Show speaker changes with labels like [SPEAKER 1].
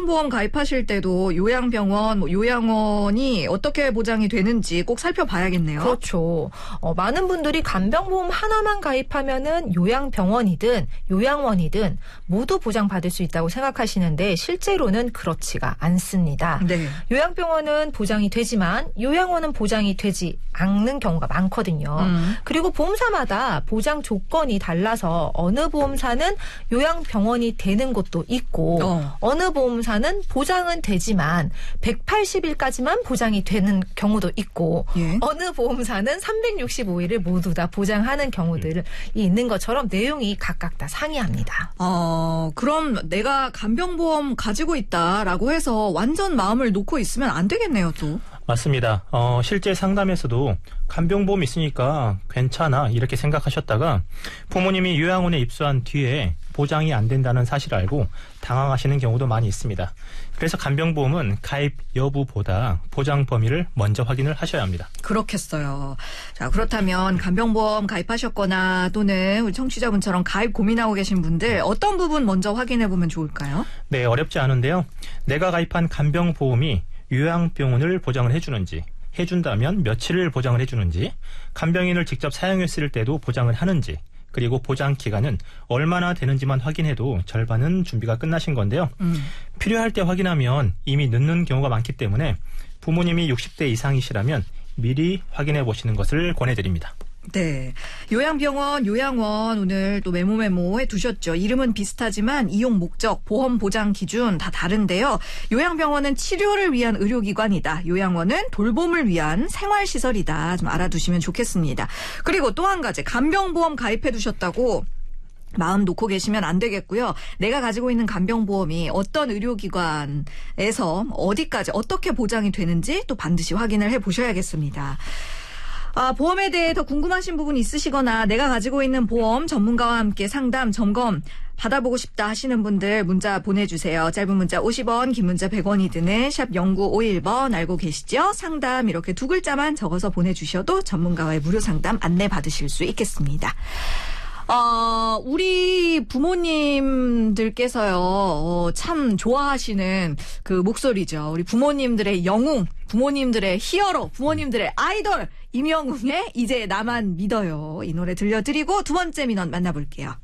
[SPEAKER 1] 간병보험 가입하실 때도 요양병원, 요양원이 어떻게 보장이 되는지 꼭 살펴봐야겠네요.
[SPEAKER 2] 그렇죠. 많은 분들이 간병보험 하나만 가입하면은 요양병원이든 요양원이든 모두 보장받을 수 있다고 생각하시는데 실제로는 그렇지가 않습니다.
[SPEAKER 1] 네.
[SPEAKER 2] 요양병원은 보장이 되지만 요양원은 보장이 되지 않는 경우가 많거든요. 그리고 보험사마다 보장 조건이 달라서 어느 보험사는 요양병원이 되는 곳도 있고 어느 보험사는 보장은 되지만 180일까지만 보장이 되는 경우도 있고
[SPEAKER 1] 예.
[SPEAKER 2] 어느 보험사는 365일을 모두 다 보장하는 경우들이 있는 것처럼 내용이 각각 다 상이합니다.
[SPEAKER 1] 그럼 내가 간병보험 가지고 있다라고 해서 완전 마음을 놓고 있으면 안 되겠네요, 또.
[SPEAKER 3] 맞습니다. 실제 상담에서도 간병보험 있으니까 괜찮아 이렇게 생각하셨다가 부모님이 요양원에 입소한 뒤에 보장이 안 된다는 사실을 알고 당황하시는 경우도 많이 있습니다. 그래서 간병보험은 가입 여부보다 보장 범위를 먼저 확인을 하셔야 합니다.
[SPEAKER 1] 그렇겠어요. 자, 그렇다면 간병보험 가입하셨거나 또는 우리 청취자분처럼 가입 고민하고 계신 분들 어떤 부분 먼저 확인해 보면 좋을까요?
[SPEAKER 3] 네, 어렵지 않은데요. 내가 가입한 간병보험이 요양병원을 보장을 해준다면 며칠을 보장을 해주는지, 간병인을 직접 사용했을 때도 보장을 하는지, 그리고 보장 기간은 얼마나 되는지만 확인해도 절반은 준비가 끝나신 건데요. 필요할 때 확인하면 이미 늦는 경우가 많기 때문에 부모님이 60대 이상이시라면 미리 확인해 보시는 것을 권해드립니다.
[SPEAKER 1] 네. 요양병원, 요양원 오늘 또 메모해 두셨죠. 이름은 비슷하지만 이용 목적, 보험 보장 기준 다 다른데요. 요양병원은 치료를 위한 의료기관이다. 요양원은 돌봄을 위한 생활시설이다. 좀 알아두시면 좋겠습니다. 그리고 또 한 가지, 간병보험 가입해 두셨다고 마음 놓고 계시면 안 되겠고요. 내가 가지고 있는 간병보험이 어떤 의료기관에서 어디까지 어떻게 보장이 되는지 또 반드시 확인을 해 보셔야겠습니다. 보험에 대해 더 궁금하신 부분 있으시거나 내가 가지고 있는 보험 전문가와 함께 상담, 점검 받아보고 싶다 하시는 분들 문자 보내주세요. 짧은 문자 50원, 긴 문자 100원이 드는 샵 0951번 알고 계시죠? 상담 이렇게 두 글자만 적어서 보내주셔도 전문가와의 무료 상담 안내 받으실 수 있겠습니다. 우리 부모님들께서요, 참 좋아하시는 그 목소리죠. 우리 부모님들의 영웅, 부모님들의 히어로, 부모님들의 아이돌, 임영웅의 이제 나만 믿어요. 이 노래 들려드리고 두 번째 민원 만나볼게요.